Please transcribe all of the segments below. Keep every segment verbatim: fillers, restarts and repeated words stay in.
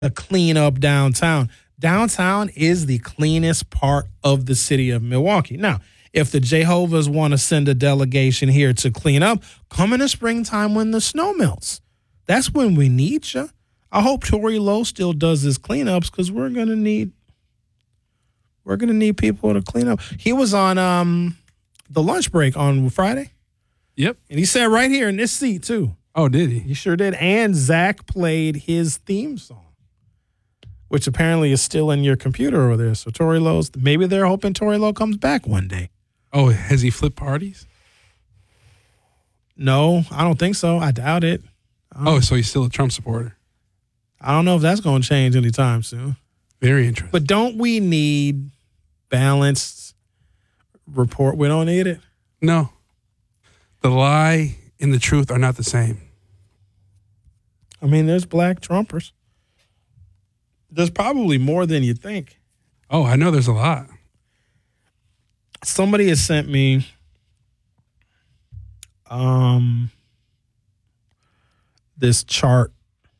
to clean up downtown. Downtown is the cleanest part of the city of Milwaukee. Now, if the Jehovah's want to send a delegation here to clean up, come in the springtime when the snow melts. That's when we need you. I hope Tory Lowe still does his cleanups because we're gonna need we're gonna need people to clean up. He was on um, the lunch break on Friday. Yep, and he sat right here in this seat too. Oh, did he? He sure did. And Zach played his theme song, which apparently is still in your computer over there. So Tory Lowe's, maybe they're hoping Tory Lowe comes back one day. Oh, has he flipped parties? No, I don't think so. I doubt it. I oh, so he's still a Trump supporter. I don't know if that's going to change anytime soon. Very interesting. But don't we need balanced report? We don't need it? No. The lie and the truth are not the same. I mean, there's black Trumpers. There's probably more than you think. Oh, I know there's a lot. Somebody has sent me um, this chart,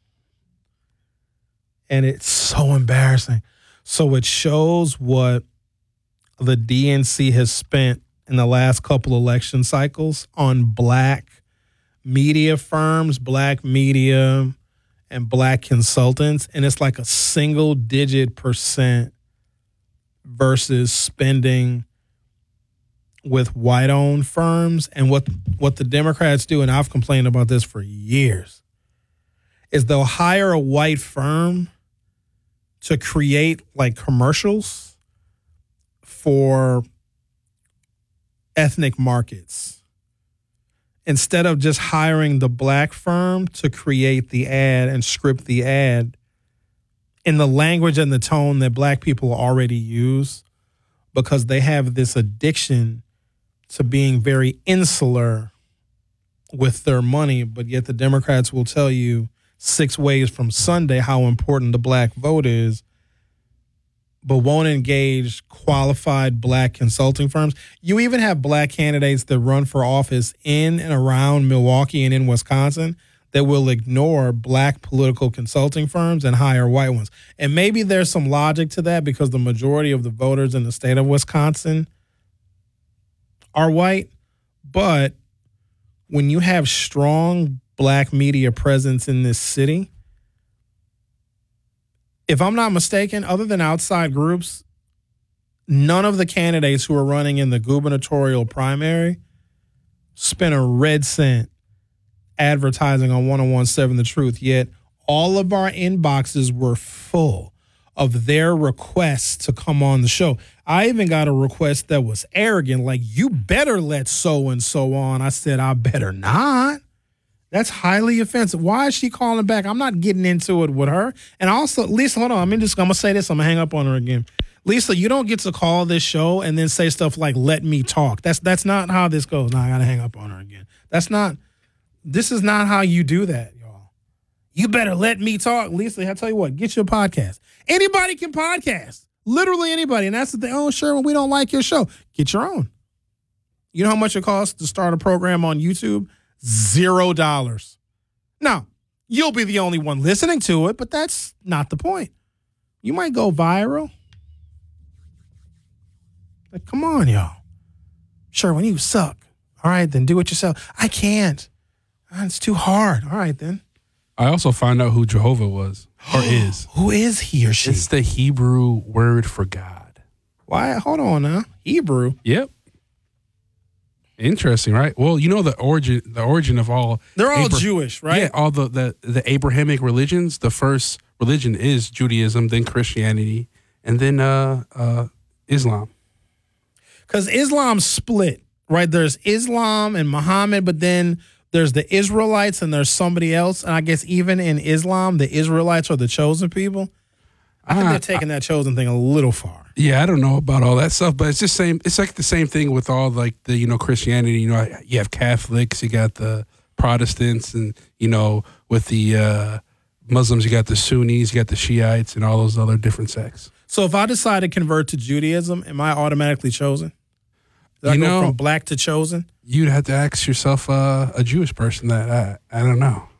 and it's so embarrassing. So it shows what the D N C has spent in the last couple election cycles on black media firms, black media, and black consultants. And it's like a single digit percent versus spending with white-owned firms. And what, what the Democrats do, and I've complained about this for years, is they'll hire a white firm to create like commercials for ethnic markets instead of just hiring the black firm to create the ad and script the ad in the language and the tone that black people already use, because they have this addiction to being very insular with their money. But yet the Democrats will tell you six ways from Sunday how important the black vote is, but won't engage qualified black consulting firms. You even have black candidates that run for office in and around Milwaukee and in Wisconsin that will ignore black political consulting firms and hire white ones. And maybe there's some logic to that because the majority of the voters in the state of Wisconsin are white. But when you have strong black media presence in this city, if I'm not mistaken, other than outside groups, none of the candidates who are running in the gubernatorial primary spent a red cent advertising on one oh one seven The Truth, yet all of our inboxes were full of their requests to come on the show. I even got a request that was arrogant, like, you better let so-and-so on. I said, I better not. That's highly offensive. Why is she calling back? I'm not getting into it with her. And also, Lisa, hold on. I'm, just, I'm going to say this. I'm going to hang up on her again. Lisa, you don't get to call this show and then say stuff like, let me talk. That's that's not how this goes. Now I got to hang up on her again. That's not, this is not how you do that, y'all. You better let me talk. Lisa, I tell you what, get your podcast. Anybody can podcast. Literally anybody. And that's the thing. Oh, sure, we don't like your show. Get your own. You know how much it costs to start a program on YouTube? Zero dollars. Now, you'll be the only one listening to it, but that's not the point. You might go viral. Like, come on, y'all. Sure, when you suck. All right, then do it yourself. I can't. It's too hard. All right, then. I also found out who Jehovah was, or is. Who is he or she? It's the Hebrew word for God. Why? Hold on now. Hebrew? Yep. Interesting, right? Well, you know the origin the origin of all... They're all Abra- Jewish, right? Yeah, all the, the, the Abrahamic religions. The first religion is Judaism, then Christianity, and then uh, uh, Islam. Because Islam's split, right? There's Islam and Muhammad, but then there's the Israelites and there's somebody else. And I guess even in Islam, the Israelites are the chosen people. I think uh, they're taking that chosen thing a little far. Yeah, I don't know about all that stuff, but it's just same. It's like the same thing with all like the you know Christianity. You know, you have Catholics, you got the Protestants, and you know with the uh, Muslims, you got the Sunnis, you got the Shiites, and all those other different sects. So if I decide to convert to Judaism, am I automatically chosen? Did I you go know, from black to chosen? You'd have to ask yourself uh, a Jewish person that. I, I don't know.